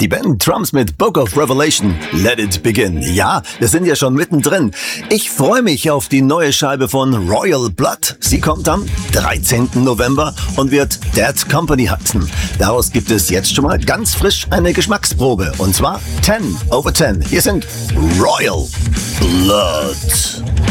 Die Band Drums mit Book of Revelation, Let It Begin. Ja, wir sind ja schon mittendrin. Ich freue mich auf die neue Scheibe von Royal Blood. Sie kommt am 13. November und wird Dead Company heißen. Daraus gibt es jetzt schon mal ganz frisch eine Geschmacksprobe. Und zwar 10/10. Hier sind Royal Blood.